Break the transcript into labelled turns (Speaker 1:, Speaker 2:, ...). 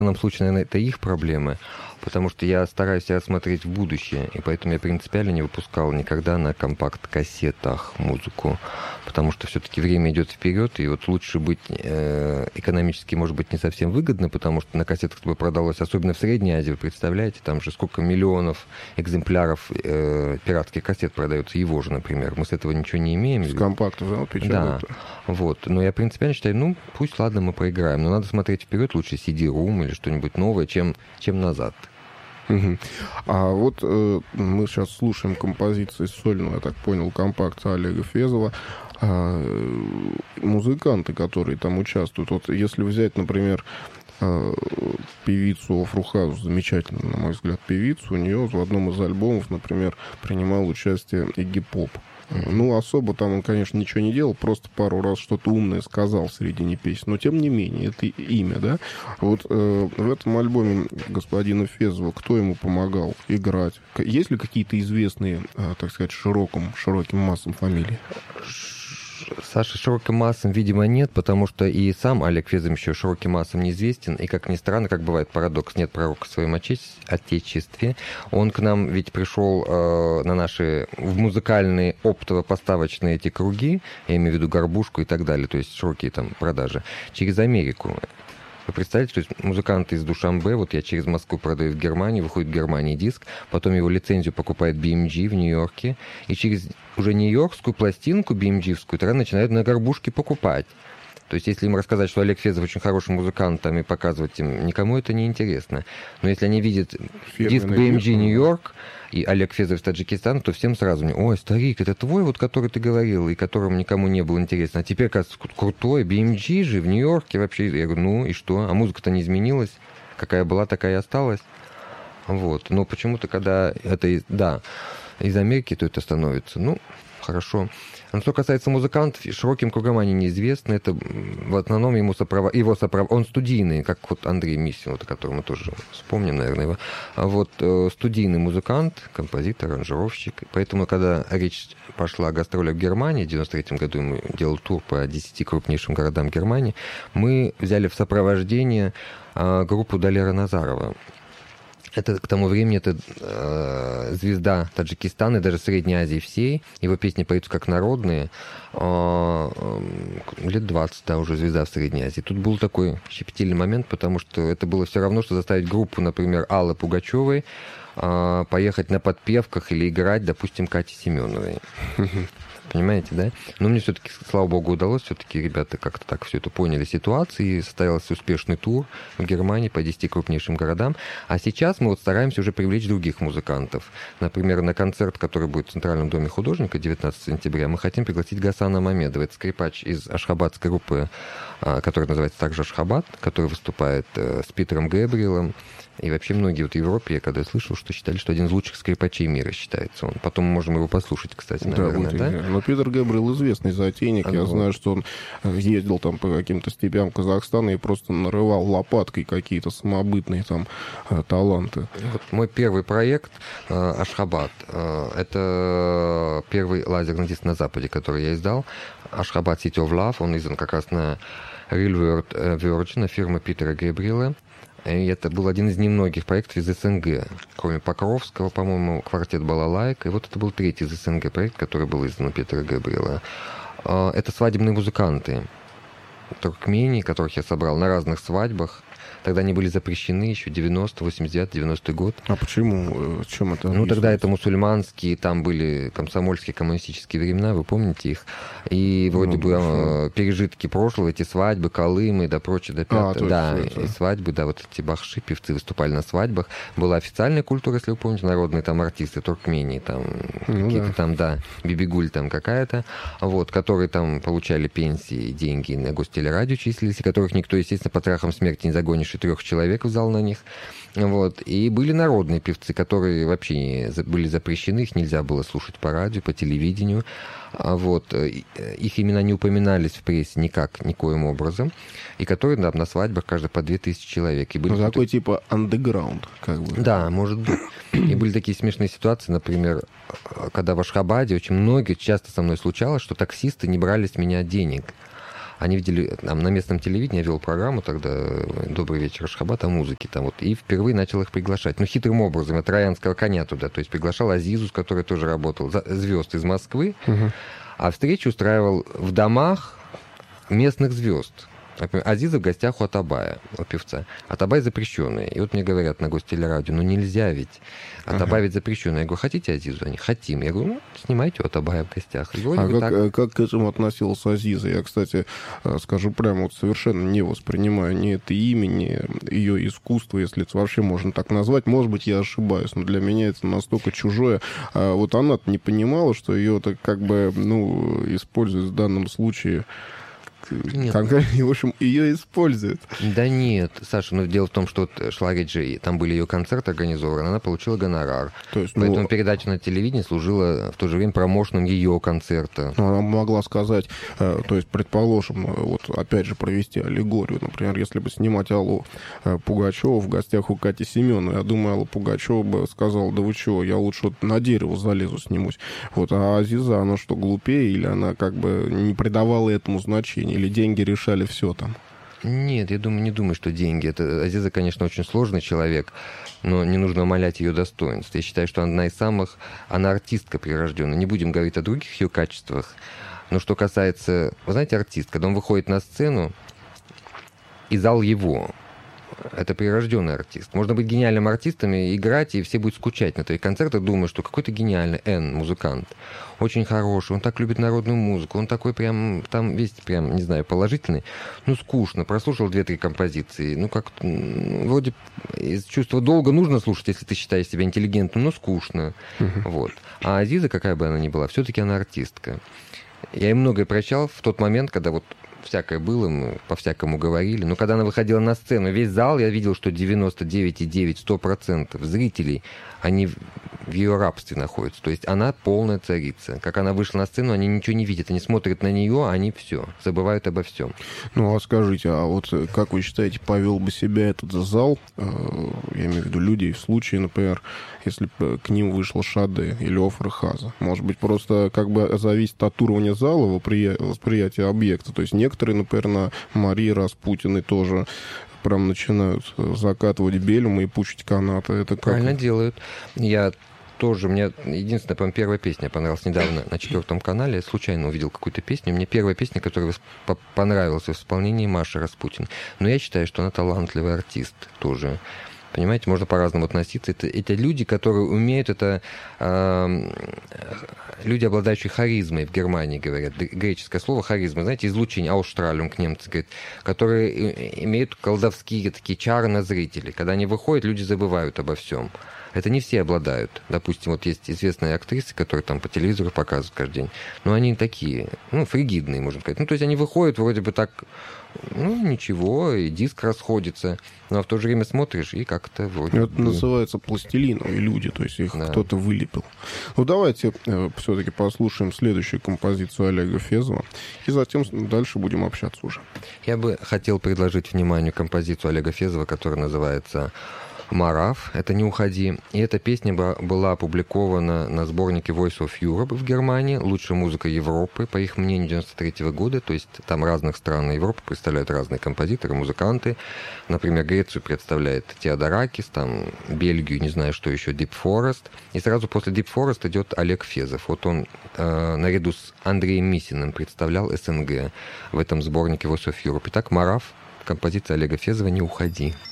Speaker 1: данном случае, наверное, это их проблемы, потому что я стараюсь смотреть в будущее, и поэтому я принципиально не выпускал никогда на компакт-кассетах музыку, потому что все-таки время идет вперед, и вот лучше быть экономически, может быть, не совсем выгодно, потому что на кассетах бы продалось, особенно в Средней Азии, вы представляете, там же сколько миллионов экземпляров пиратских кассет продается, его же, например, мы с этого ничего не имеем.
Speaker 2: С компактов, да, печатают.
Speaker 1: Да, вот, но я принципиально считаю, пусть, ладно, мы проиграем, но надо смотреть вперед, лучше CD-ROM или что-нибудь новое, чем назад.
Speaker 2: А вот мы сейчас слушаем композиции сольного, я так понял, компакта Олега Фезова. Музыканты, которые там участвуют, вот если взять, например, певицу Офру Хаус, замечательную, на мой взгляд, певицу, у нее в одном из альбомов, например, принимал участие Игги Поп. Особо там он, конечно, ничего не делал, просто пару раз что-то умное сказал в середине песни, но тем не менее, это имя, да? Вот в этом альбоме господина Фезова кто ему помогал играть? Есть ли какие-то известные, так сказать, широким массам фамилии?
Speaker 1: Саша широким массам, видимо, нет, потому что и сам Олег Фезов еще широким массам неизвестен, и, как ни странно, как бывает парадокс, нет пророка в своем отечестве. Он к нам ведь пришел на наши в музыкальные оптово-поставочные эти круги, я имею в виду горбушку и так далее, то есть широкие там продажи, через Америку. Вы представляете, то есть музыканты из Душанбе, вот я через Москву продаю в Германии, выходит в Германии диск, потом его лицензию покупает BMG в Нью-Йорке, и через уже нью-йоркскую пластинку BMG-вскую тогда начинают на горбушке покупать. То есть если им рассказать, что Олег Фезов очень хороший музыкант, там, и показывать им, никому это не интересно. Но если они видят диск BMG Нью-Йорк и Олег Фезов из Таджикистана, то всем сразу: ой, старик, это твой, вот, который ты говорил, и которому никому не было интересно. А теперь, кажется, крутой, BMG же в Нью-Йорке вообще. Я говорю, и что? А музыка-то не изменилась. Какая была, такая и осталась. Вот. Но почему-то, когда это, из Америки, то это становится, хорошо. Но что касается музыкантов, широким кругам они неизвестны. Это в основном он студийный, как вот Андрей Мисин, вот, о котором мы тоже вспомним, наверное, его. А вот студийный музыкант, композитор, аранжировщик. Поэтому, когда речь пошла о гастролях в Германии, в 93 году мы делали тур по 10 крупнейшим городам Германии, мы взяли в сопровождение группу Далера Назарова. Это к тому времени звезда Таджикистана и даже Средней Азии всей. Его песни поются как народные. Лет 20, уже звезда в Средней Азии. Тут был такой щепетильный момент, потому что это было все равно, что заставить группу, например, Аллы Пугачевой поехать на подпевках или играть, допустим, Кате Семеновой. Понимаете, да? Но мне все-таки, слава богу, удалось. Все-таки ребята как-то так все это поняли ситуацию. И состоялся успешный тур в Германии по 10 крупнейшим городам. А сейчас мы вот стараемся уже привлечь других музыкантов. Например, на концерт, который будет в Центральном доме художника 19 сентября, мы хотим пригласить Гасана Мамедова. Это скрипач из ашхабадской группы, которая называется также Ашхабад, который выступает с Питером Гэбриэлом. И вообще многие вот в Европе, я когда слышал, что считали, что один из лучших скрипачей мира считается он. Потом мы можем его послушать, кстати, наверное, да?
Speaker 2: Но Питер Гэбриэл известный затейник. Я знаю, что он ездил там по каким-то степям Казахстана и просто нарывал лопаткой какие-то самобытные там таланты.
Speaker 1: Вот мой первый проект Ашхабад. Это первый лазерный диск на Западе, который я издал. Ашхабад City of Love. Он издан как раз на Real World Virgin, фирмы Питера Гэбриэла. И это был один из немногих проектов из СНГ. Кроме Покровского, по-моему, квартет «Балалайка». И вот это был третий из СНГ проект, который был издан у Питера Гэбриэла. Это свадебные музыканты Туркмении, которых я собрал на разных свадьбах. Тогда они были запрещены еще 90, 89, 90 год.
Speaker 2: А почему? Чем это?
Speaker 1: Тогда это мусульманские, там были комсомольские, коммунистические времена, вы помните их? И вроде бы пережитки прошлого, эти свадьбы, Колымы, да прочее, да пятое. Да, и свадьбы, да, вот эти бахши, певцы выступали на свадьбах. Была официальная культура, если вы помните, народные там артисты Туркмении, там какие-то там, да, Бибигуль там какая-то, вот, которые там получали пенсии, деньги на гостелерадио числились, и которых никто, естественно, по страхам смерти не загонишь, и 3 человек в зал на них. Вот. И были народные певцы, которые вообще были запрещены, их нельзя было слушать по радио, по телевидению. Вот. Их имена не упоминались в прессе никоим образом. И которые на свадьбах каждый по 2000 человек. И были
Speaker 2: такой типа андеграунд, как бы.
Speaker 1: Да, может быть. И были такие смешные ситуации, например, когда в Ашхабаде очень часто со мной случалось, что таксисты не брали с меня денег. Они видели, там, на местном телевидении я вел программу тогда «Добрый вечер, Ашхабад», о музыке там вот, и впервые начал их приглашать. Ну, хитрым образом, от троянского коня туда. То есть приглашал Азизу, с которой тоже работал, звезд из Москвы, а встречу устраивал в домах местных звезд. Например, Азиза в гостях у Атабая, у певца. Атабай запрещенный. И вот мне говорят на гостелерадио, ну нельзя ведь. Атабай ведь запрещенный. Я говорю, хотите Азизу? Они, хотим. Я говорю, ну, снимайте у Атабая в гостях.
Speaker 2: Как к этому относилась Азиза? Я, кстати, скажу прямо, вот совершенно не воспринимаю ни это имя, ни ее искусство, если это вообще можно так назвать. Может быть, я ошибаюсь, но для меня это настолько чужое. Вот она-то не понимала, что ее так как бы, ну, используют в данном случае...
Speaker 1: Нет.
Speaker 2: В общем, ее используют.
Speaker 1: Да нет, Саша, ну дело в том, что вот шла речь же, там были ее концерты организованы, она получила гонорар.
Speaker 2: То есть,
Speaker 1: поэтому передача на телевидении служила в то же время промоушеном ее концерта.
Speaker 2: Она могла сказать, то есть, предположим, вот опять же провести аллегорию. Например, если бы снимать Аллу Пугачеву в гостях у Кати Семеновой, я думаю, Алла Пугачева бы сказала, да вы чего, я лучше вот на дерево залезу, снимусь. Вот, а Азиза, она что, глупее, или она как бы не придавала этому значения? Или деньги решали все там?
Speaker 1: Нет, я думаю, не думаю, что деньги. Азиза, конечно, очень сложный человек, но не нужно умалять ее достоинств. Я считаю, что она из самых... Она артистка прирожденная. Не будем говорить о других ее качествах. Но что касается... Вы знаете, артист, когда он выходит на сцену, и зал его... Это прирожденный артист. Можно быть гениальным артистом и играть, и все будут скучать на твоих концертах, думая, что какой-то гениальный музыкант. Очень хороший, он так любит народную музыку, он такой прям, там весь прям, не знаю, положительный. Ну, скучно. Прослушал 2-3 композиции. Ну, как вроде из чувства долга нужно слушать, если ты считаешь себя интеллигентным, но скучно. Вот. А Азиза, какая бы она ни была, все-таки она артистка. Я ей многое прощал в тот момент, когда вот всякое было, мы по-всякому говорили. Но когда она выходила на сцену, весь зал, я видел, что 99,9-100% зрителей, они в ее рабстве находятся. То есть она полная царица. Как она вышла на сцену, они ничего не видят. Они смотрят на нее, они все, забывают обо всем.
Speaker 2: Ну, а скажите, а вот как вы считаете, повел бы себя этот зал, я имею в виду людей, в случае, например, если бы к ним вышла Шаде или Офра Хаза? Может быть, просто как бы зависит от уровня зала восприятия объекта. То есть некоторые, например, на Марии Распутиной тоже прям начинают закатывать бельма и пучить канаты. Это как...
Speaker 1: Правильно делают. Я тоже, мне единственная, по-моему, первая песня понравилась недавно на 4 канале. Я случайно увидел какую-то песню. Мне первая песня, которая понравилась в исполнении Маши Распутин. Но я считаю, что она талантливый артист тоже. Понимаете, можно по-разному относиться. Это люди, которые умеют, это люди, обладающие харизмой, в Германии говорят, греческое слово харизма, знаете, излучение, аустралиум, немцы говорят, которые имеют колдовские такие чары на зрителей. Когда они выходят, люди забывают обо всем. Это не все обладают. Допустим, вот есть известные актрисы, которые там по телевизору показывают каждый день. Но они такие, ну, фригидные, можно сказать. Ну, то есть они выходят вроде бы так, ну, ничего, и диск расходится. Но в то же время смотришь, и как-то вроде
Speaker 2: это бы... называется пластилиновые люди, то есть их кто-то вылепил. Ну, давайте все-таки послушаем следующую композицию Олега Фезова, и затем дальше будем общаться уже.
Speaker 1: Я бы хотел предложить вниманию композицию Олега Фезова, которая называется «Мараф», это «Не уходи». И эта песня была опубликована на сборнике Voice of Europe в Германии, лучшая музыка Европы, по их мнению, 93 года. То есть там разных стран Европы представляют разные композиторы, музыканты. Например, Грецию представляет Теодоракис, там Бельгию, не знаю, что еще, Deep Forest. И сразу после Deep Forest идет Олег Фезов. Вот он наряду с Андреем Мисиным представлял СНГ в этом сборнике Voice of Europe. Итак, «Мараф», композиция Олега Фезова «Не уходи».